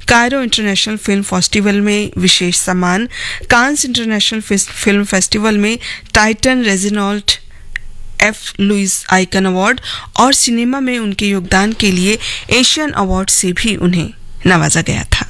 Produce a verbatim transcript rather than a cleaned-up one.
Cairo international film festival में विशेष सम्मान, कांस international film festival में Titan Reginald F Louis icon award और cinema में उनके योगदान के लिए एशियन अवार्ड से भी उन्हें नवाजा गया था।